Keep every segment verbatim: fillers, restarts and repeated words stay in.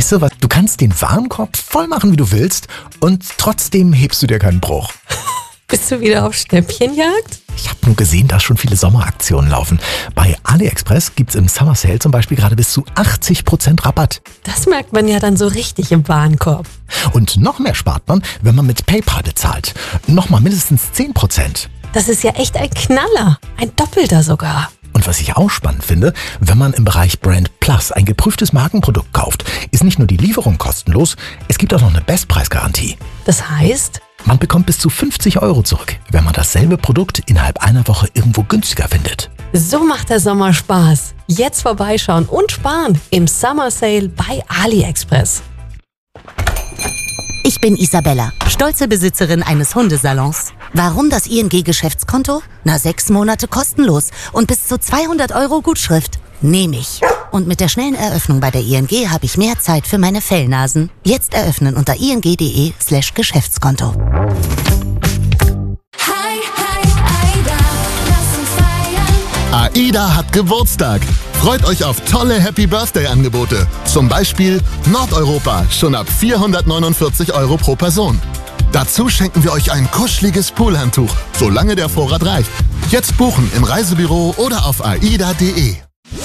Weißt du was, du kannst den Warenkorb voll machen, wie du willst, und trotzdem hebst du dir keinen Bruch. Bist du wieder auf Schnäppchenjagd? Ich habe nur gesehen, dass schon viele Sommeraktionen laufen. Bei AliExpress gibt's im Summer Sale zum Beispiel gerade bis zu achtzig Prozent Rabatt. Das merkt man ja dann so richtig im Warenkorb. Und noch mehr spart man, wenn man mit PayPal bezahlt. Nochmal mindestens zehn Prozent. Das ist ja echt ein Knaller. Ein doppelter sogar. Und was ich auch spannend finde, wenn man im Bereich Brand Plus ein geprüftes Markenprodukt kauft, ist nicht nur die Lieferung kostenlos, es gibt auch noch eine Bestpreisgarantie. Das heißt? Man bekommt bis zu fünfzig Euro zurück, wenn man dasselbe Produkt innerhalb einer Woche irgendwo günstiger findet. So macht der Sommer Spaß. Jetzt vorbeischauen und sparen im Summer Sale bei AliExpress. Ich bin Isabella, stolze Besitzerin eines Hundesalons. Warum das I N G-Geschäftskonto? Na, sechs Monate kostenlos und bis zu zweihundert Euro Gutschrift. Nehme ich. Und mit der schnellen Eröffnung bei der I N G habe ich mehr Zeit für meine Fellnasen. Jetzt eröffnen unter ing.de slash Geschäftskonto. Hi, hi, Aida, lass uns feiern. AIDA hat Geburtstag. Freut euch auf tolle Happy Birthday-Angebote. Zum Beispiel Nordeuropa, schon ab vierhundertneunundvierzig Euro pro Person. Dazu schenken wir euch ein kuscheliges Poolhandtuch, solange der Vorrat reicht. Jetzt buchen im Reisebüro oder auf aida punkt de.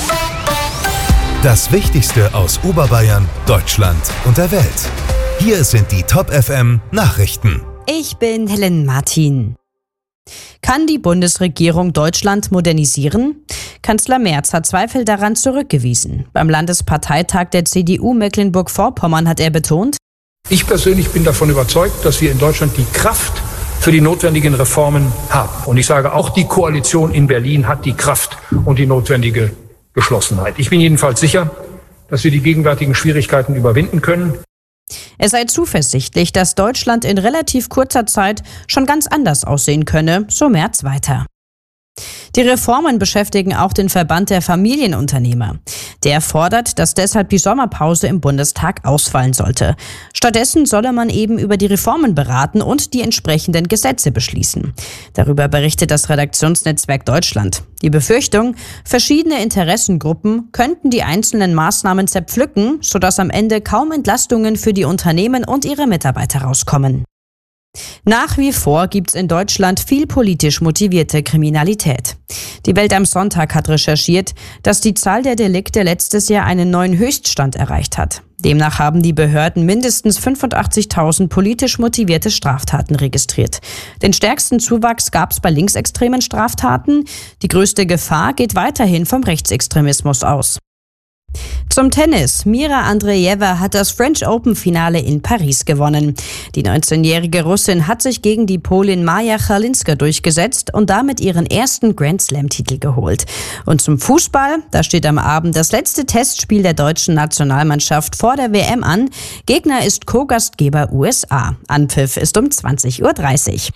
Das Wichtigste aus Oberbayern, Deutschland und der Welt. Hier sind die Top F M Nachrichten. Ich bin Helen Martin. Kann die Bundesregierung Deutschland modernisieren? Kanzler Merz hat Zweifel daran zurückgewiesen. Beim Landesparteitag der C D U Mecklenburg-Vorpommern hat er betont: Ich persönlich bin davon überzeugt, dass wir in Deutschland die Kraft für die notwendigen Reformen haben. Und ich sage, auch die Koalition in Berlin hat die Kraft und die notwendige Geschlossenheit. Ich bin jedenfalls sicher, dass wir die gegenwärtigen Schwierigkeiten überwinden können. Er sei zuversichtlich, dass Deutschland in relativ kurzer Zeit schon ganz anders aussehen könne, so Merz weiter. Die Reformen beschäftigen auch den Verband der Familienunternehmer. Der fordert, dass deshalb die Sommerpause im Bundestag ausfallen sollte. Stattdessen solle man eben über die Reformen beraten und die entsprechenden Gesetze beschließen. Darüber berichtet das Redaktionsnetzwerk Deutschland. Die Befürchtung, verschiedene Interessengruppen könnten die einzelnen Maßnahmen zerpflücken, sodass am Ende kaum Entlastungen für die Unternehmen und ihre Mitarbeiter rauskommen. Nach wie vor gibt's in Deutschland viel politisch motivierte Kriminalität. Die Welt am Sonntag hat recherchiert, dass die Zahl der Delikte letztes Jahr einen neuen Höchststand erreicht hat. Demnach haben die Behörden mindestens fünfundachtzigtausend politisch motivierte Straftaten registriert. Den stärksten Zuwachs gab's bei linksextremen Straftaten. Die größte Gefahr geht weiterhin vom Rechtsextremismus aus. Zum Tennis. Mira Andreeva hat das French Open-Finale in Paris gewonnen. Die neunzehnjährige Russin hat sich gegen die Polin Maja Chalinska durchgesetzt und damit ihren ersten Grand-Slam-Titel geholt. Und zum Fußball, da steht am Abend das letzte Testspiel der deutschen Nationalmannschaft vor der W M an. Gegner ist Co-Gastgeber U S A. Anpfiff ist um zwanzig Uhr dreißig.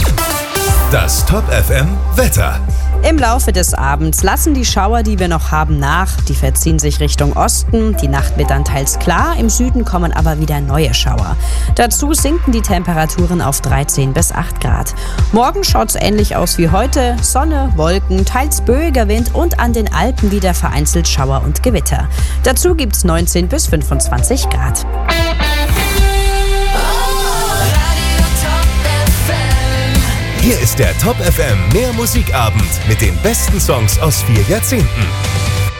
Das Top F M Wetter. Im Laufe des Abends lassen die Schauer, die wir noch haben, nach. Die verziehen sich Richtung Osten. Die Nacht wird dann teils klar. Im Süden kommen aber wieder neue Schauer. Dazu sinken die Temperaturen auf dreizehn bis acht Grad. Morgen schaut's ähnlich aus wie heute. Sonne, Wolken, teils böiger Wind und an den Alpen wieder vereinzelt Schauer und Gewitter. Dazu gibt's neunzehn bis fünfundzwanzig Grad. Hier ist der Top F M Mehr Musikabend mit den besten Songs aus vier Jahrzehnten.